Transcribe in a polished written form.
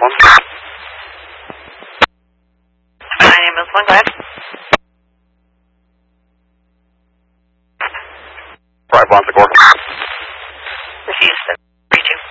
one. My name is one. Go ahead. 5 on the course. This is Houston.